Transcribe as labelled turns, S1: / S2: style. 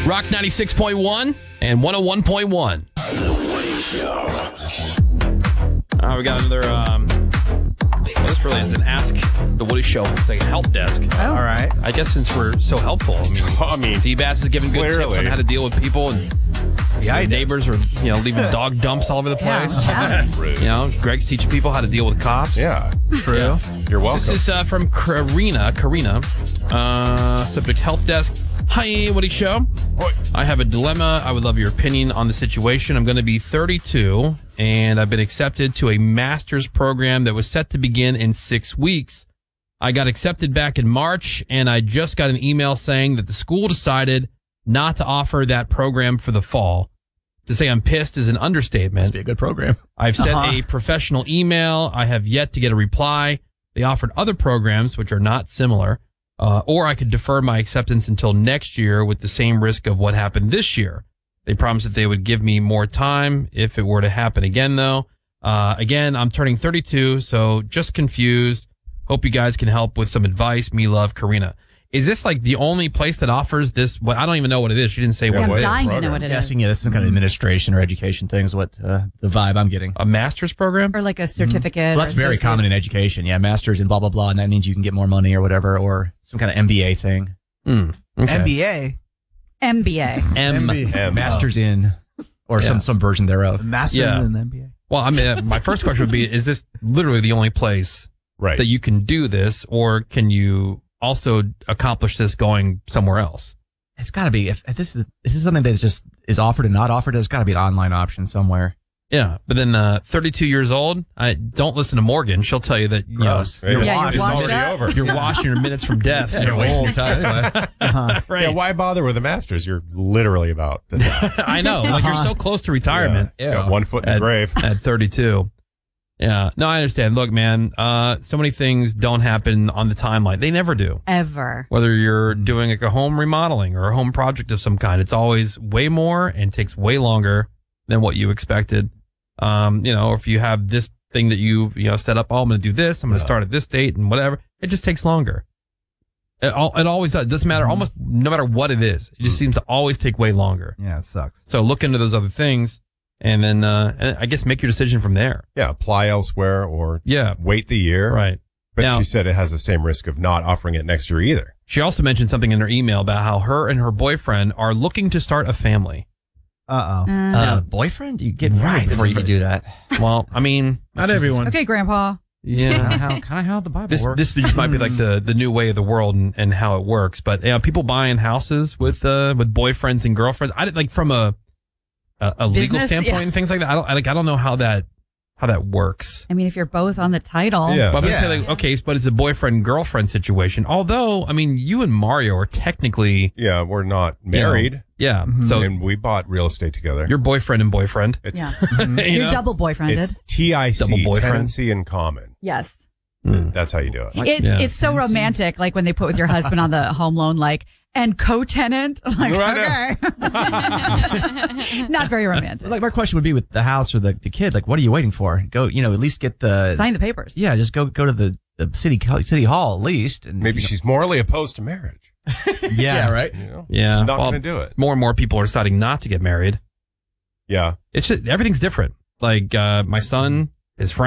S1: Rock 96.1 and 101.1.
S2: The Woody Show.
S1: We got another, this really is an Ask the Woody Show. It's like a help desk.
S3: Oh.
S4: All right.
S1: I guess since we're so helpful, Seabass is giving good tips on how to deal with people, and neighbors are, leaving dog dumps all over the place. Greg's teaching people how to deal with cops.
S5: Yeah.
S4: True.
S5: Yeah. You're welcome.
S1: This is from Karina. Subject help desk. Hi, Woody Show. I have a dilemma. I would love your opinion on the situation. I'm going to be 32, and I've been accepted to a master's program that was set to begin in 6 weeks. I got accepted back in March, and I just got an email saying that the school decided not to offer that program for the fall. To say I'm pissed is an understatement.
S4: Must be a good program.
S1: I've sent a professional email. I have yet to get a reply. They offered other programs which are not similar. Or I could defer my acceptance until next year with the same risk of what happened this year. They promised that they would give me more time if it were to happen again, though. Again, I'm turning 32, so just confused. Hope you guys can help with some advice. Me love, Karina. Is this like the only place that offers this? I don't even know what it is. She didn't say what
S3: I'm
S1: it is.
S3: dying to know what it is.
S4: Guessing, this is some kind of administration or education thing is what the vibe I'm getting.
S1: A master's program?
S3: Or like a certificate.
S4: Well, that's very common in education. Yeah, master's and blah, blah, blah. And that means you can get more money or whatever, or some kind of MBA thing.
S1: Okay.
S6: MBA.
S3: MBA.
S4: Master's in, or some version thereof.
S6: Master in the MBA.
S1: Well, I mean, my first question would be, is this literally the only place that you can do this, or can you also accomplish this going somewhere else?
S4: It's got to be. If this is something that just is offered and not offered, there's got to be an online option somewhere.
S1: Yeah, but then 32 years old, I don't listen to Morgan. She'll tell you that you're
S3: washed.
S5: It's already over.
S1: You're washing your minutes from death.
S4: You're wasting time.
S1: Right.
S5: Yeah, why bother with a master's? You're literally about to die.
S1: I know. Like, you're so close to retirement.
S5: Got 1 foot in the grave.
S1: At 32. Yeah. No, I understand. Look, man, so many things don't happen on the timeline. They never do.
S3: Ever.
S1: Whether you're doing like a home remodeling or a home project of some kind, it's always way more and takes way longer than what you expected. If you have this thing that you set up, I'm going to do this, I'm going to start at this date and whatever, it just takes longer. It always does. It doesn't matter, almost no matter what it is. It just seems to always take way longer.
S6: Yeah, it sucks.
S1: So look into those other things and then, I guess make your decision from there.
S5: Yeah, apply elsewhere or wait the year.
S1: Right.
S5: But
S1: Now,
S5: she said it has the same risk of not offering it next year either.
S1: she also mentioned something in her email about how her and her boyfriend are looking to start a family.
S4: Boyfriend? You get right before you can do that.
S1: Well, I mean,
S6: Not everyone.
S3: Okay, Grandpa.
S1: yeah.
S4: How the Bible
S1: This
S4: works.
S1: this just might be like the new way of the world and how it works. But people buying houses with boyfriends and girlfriends. I like from a legal
S3: Business,
S1: standpoint and things like that. I don't know how that works.
S3: I mean, if you're both on the title.
S5: Yeah.
S1: But I'm gonna say okay, but it's a boyfriend girlfriend situation. Although I mean, you and Mario are technically
S5: We're not married.
S1: Yeah. So
S5: and we bought real estate together.
S1: you're boyfriend and boyfriend.
S5: It's
S3: You're double boyfriended.
S5: it's TIC,
S1: Double boyfriend.
S5: tenancy in common.
S3: Yes.
S5: That's how you do it.
S3: It's so romantic, like when they put with your husband on the home loan, like, and co-tenant. Like,
S5: Right
S3: okay. Not very romantic.
S4: Like my question would be with the house or the kid, like what are you waiting for? Go, at least get the
S3: Sign the papers.
S4: Yeah, just go to the city hall at least. And
S5: Maybe she's morally opposed to marriage.
S4: yeah, right.
S1: Yeah.
S5: She's not
S1: Well,
S5: going to do it.
S1: More and more people are deciding not to get married.
S5: Yeah.
S1: It's just everything's different. Like my son, his friend.